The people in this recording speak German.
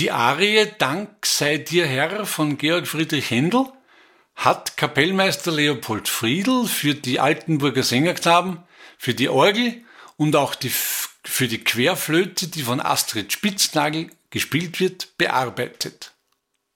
Die Arie Dank sei dir Herr von Georg Friedrich Händel hat Kapellmeister Leopold Friedl für die Altenburger Sängerknaben, für die Orgel und auch für die Querflöte, die von Astrid Spitznagel gespielt wird, bearbeitet.